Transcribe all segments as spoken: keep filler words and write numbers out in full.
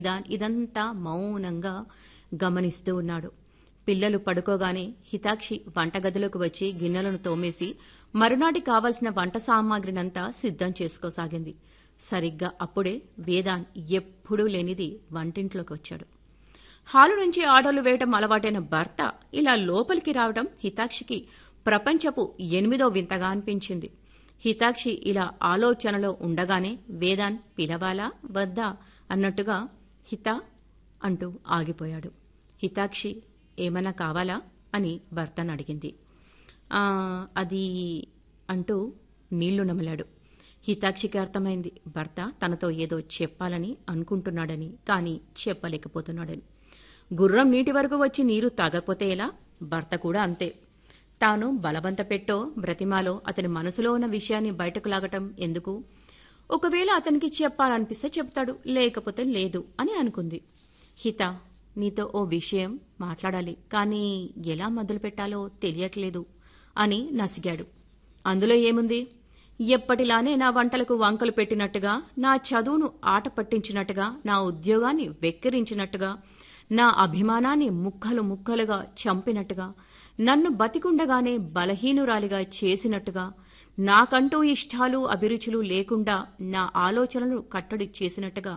దాన్ ఇదంతా మౌనంగా గమనిస్తూ ఉన్నాడు. పిల్లలు పడుకోగానే హితాక్షి వంటగదిలోకి వచ్చి గిన్నెలను తోమేసి మరునాటి కావలసిన వంట సామాగ్రినంతా సిద్ధం చేసుకోసాగింది. సరిగ్గా అప్పుడే వేదాన్ ఎప్పుడూ లేనిది వంటింట్లోకి వచ్చాడు. హాలు నుంచి ఆర్డర్లు వేయటం అలవాటైన భర్త ఇలా లోపలికి రావడం హితాక్షికి ప్రపంచపు ఎనిమిదో వింతగా అనిపించింది. హితాక్షి ఇలా ఆలోచనలో ఉండగానే వేదాన్ పిలవాలా వద్దా అన్నట్టుగా హితా అంటూ ఆగిపోయాడు. హితాక్షి ఏమన్నా కావాలా అని భర్తను అడిగింది. "ఆ, అది" అంటూ నీళ్లు నమిలాడు. హితాక్షికి అర్థమైంది భర్త తనతో ఏదో చెప్పాలని అనుకుంటున్నాడని, కానీ చెప్పలేకపోతున్నాడని. గుర్రం నీటి వరకు వచ్చి నీరు తాగకపోతే ఎలా? భర్త కూడా అంతే. తాను బలవంత పెట్టో బ్రతిమాలో అతని మనసులో ఉన్న విషయాన్ని బయటకు లాగటం ఎందుకు? ఒకవేళ అతనికి చెప్పాలనిపిస్తే చెప్తాడు, లేకపోతే లేదు అని అనుకుంది. హిత, నీతో ఓ విషయం మాట్లాడాలి, కానీ ఎలా మొదలు పెట్టాలో తెలియట్లేదు అని నసిగాడు. అందులో ఏముంది? ఎప్పటిలానే నా వంటలకు వంకలు పెట్టినట్టుగా, నా చదువును ఆట పట్టించినట్టుగా, నా ఉద్యోగాన్ని వెక్కిరించినట్టుగా, నా అభిమానాన్ని ముక్కలు ముక్కలుగా చంపినట్టుగా, నన్ను బతికుండగానే బలహీనురాలిగా చేసినట్టుగా, నాకంటూ ఇష్టాలు అభిరుచులు లేకుండా నా ఆలోచనలు కట్టడి చేసినట్టుగా.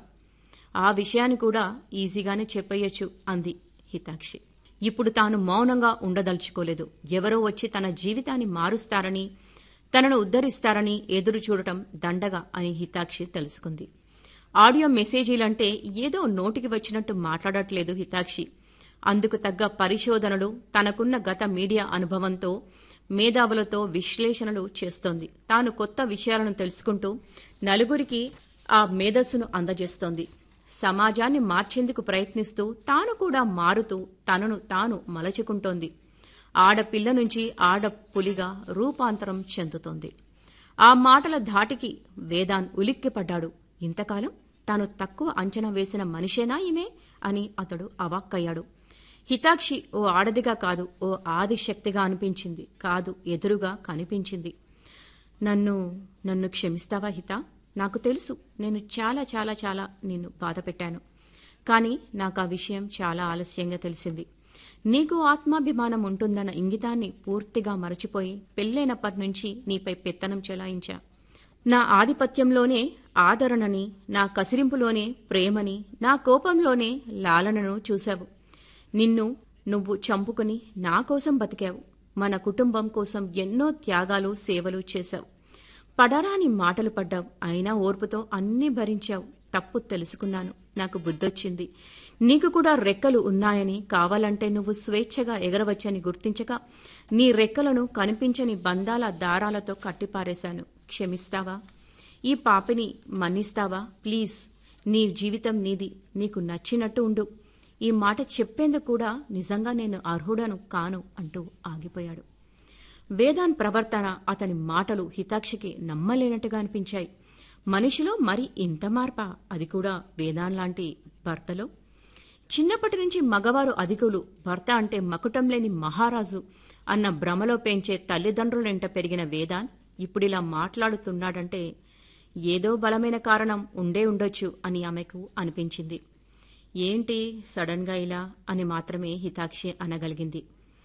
ఆ విషయాన్ని కూడా ఈజీగానే చెప్పేయచ్చు అంది హితాక్షి. ఇప్పుడు తాను మౌనంగా ఉండదలుచుకోలేదు. ఎవరో వచ్చి తన జీవితాన్ని మారుస్తారని, తనను ఉద్ధరిస్తారని ఎదురు చూడటం దండగా అని హితాక్షి తెలుసుకుంది. ఆడియో మెసేజీలంటే ఏదో నోటికి వచ్చినట్టు మాట్లాడట్లేదు హితాక్షి. అందుకు తగ్గ పరిశోధనలు, తనకున్న గత మీడియా అనుభవంతో, మేధావులతో విశ్లేషణలు చేస్తోంది. తాను కొత్త విషయాలను తెలుసుకుంటూ నలుగురికి ఆ మేధస్సును అందజేస్తోంది. సమాజాన్ని మార్చేందుకు ప్రయత్నిస్తూ తాను కూడా మారుతూ తనను తాను మలచుకుంటోంది. ఆడపిల్ల నుంచి ఆడ పులిగా రూపాంతరం చెందుతోంది. ఆ మాటల ధాటికి వేదాన్ ఉలిక్కిపడ్డాడు. ఇంతకాలం తాను తక్కువ అంచనా వేసిన మనిషేనా ఈమె అని అతడు అవాక్కయ్యాడు. హితాక్షి ఓ ఆడదిగా కాదు, ఓ ఆదిశక్తిగా అనిపించింది. కాదు, ఎదురుగా కనిపించింది. నన్ను నన్ను క్షమిస్తావా హితా? నాకు తెలుసు నేను చాలా చాలా చాలా నిన్ను బాధ పెట్టాను. కానీ నాకు ఆ విషయం చాలా ఆలస్యంగా తెలిసింది. నీకు ఆత్మాభిమానం ఉంటుందన్న ఇంగితాన్ని పూర్తిగా మరచిపోయి పెళ్లైనప్పటి నుంచి నీపై పెత్తనం చెలాయించా. నా ఆధిపత్యంలోనే ఆదరణని, నా కసిరింపులోనే ప్రేమని, నా కోపంలోనే లాలనను చూశావు. నిన్ను నువ్వు చంపుకుని నా కోసం బతికావు. మన కుటుంబం కోసం ఎన్నో త్యాగాలు, సేవలు చేశావు. పడరాని మాటలు పడ్డావు. అయినా ఓర్పుతో అన్నీ భరించావు. తప్పు తెలుసుకున్నాను. నాకు బుద్ధొచ్చింది. నీకు కూడా రెక్కలు ఉన్నాయని, కావాలంటే నువ్వు స్వేచ్ఛగా ఎగరవచ్చని గుర్తించక నీ రెక్కలను కనిపించని బంధాల దారాలతో కట్టిపారేశాను. క్షమిస్తావా? ఈ పాపిని మన్నిస్తావా? ప్లీజ్, నీ జీవితం నీది. నీకు నచ్చినట్టు ఉండు. ఈ మాట చెప్పేందుకు కూడా నిజంగా నేను అర్హుడను కాను అంటూ ఆగిపోయాడు. వేదాన్ ప్రవర్తన, అతని మాటలు హితాక్షికి నమ్మలేనట్టుగా అనిపించాయి. మనిషిలో మరి ఇంత మార్పా? అది కూడా వేదాన్ లాంటి భర్తలో? చిన్నప్పటి నుంచి మగవారు అధికులు, భర్త అంటే మకుటం లేని మహారాజు అన్న భ్రమలో పెంచే తల్లిదండ్రులెంట పెరిగిన వేదాన్ ఇప్పుడిలా మాట్లాడుతున్నాడంటే ఏదో బలమైన కారణం ఉండే ఉండొచ్చు అని ఆమెకు అనిపించింది. ఏంటి సడన్గా ఇలా అని మాత్రమే హితాక్షి అనగలిగింది.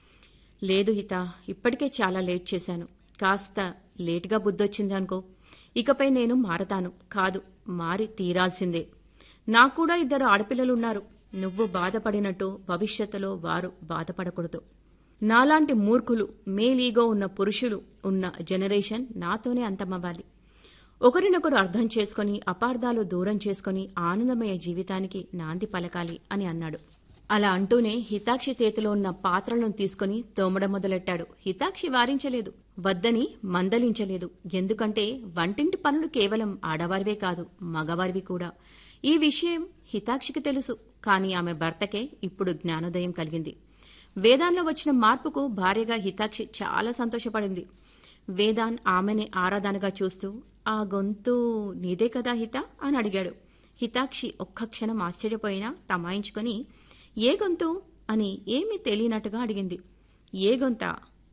లేదు హిత, ఇప్పటికే చాలా లేట్ చేశాను. కాస్త లేటుగా బుద్ధొచ్చిందనుకో. ఇకపై నేను మారతాను. కాదు, మారి తీరాల్సిందే. నాకు కూడా ఇద్దరు ఆడపిల్లలున్నారు. నువ్వు బాధపడినట్టు భవిష్యత్తులో వారు బాధపడకూడదు. నాలాంటి మూర్ఖులు, మేలీగో ఉన్న పురుషులు ఉన్న జనరేషన్ నాతోనే అంతమవ్వాలి. ఒకరినొకరు అర్థం చేసుకుని, అపార్థాలు దూరం చేసుకుని ఆనందమయ జీవితానికి నాంది పలకాలి అని అన్నాడు. అలా అంటూనే హితాక్షి చేతిలో ఉన్న పాత్రలను తీసుకుని తోమడం మొదలెట్టాడు. హితాక్షి వారించలేదు, వద్దని మందలించలేదు. ఎందుకంటే వంటింటి పనులు కేవలం ఆడవారివే కాదు, మగవారివి కూడా. ఈ విషయం హితాక్షికి తెలుసు. కానీ ఆమె భర్తకే ఇప్పుడు జ్ఞానోదయం కలిగింది. వేదాన్లో వచ్చిన మార్పుకు భార్యగా హితాక్షి చాలా సంతోషపడింది. వేదాన్ ఆమెనే ఆరాధనగా చూస్తూ, ఆ గొంతు నీదే కదా హిత అని అడిగాడు. హితాక్షి ఒక్క క్షణం ఆశ్చర్యపోయినా తమాయించుకొని, ఏ గొంతు అని ఏమీ తెలియనట్టుగా అడిగింది. ఏ గొంతా?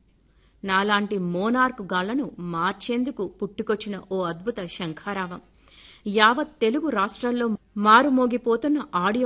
నాలాంటి మోనార్క్ గాళ్లను మార్చేందుకు పుట్టుకొచ్చిన ఓ అద్భుత శంఖారావం. యావత్ తెలుగు రాష్ట్రాల్లో మారుమోగిపోతున్న ఆడియో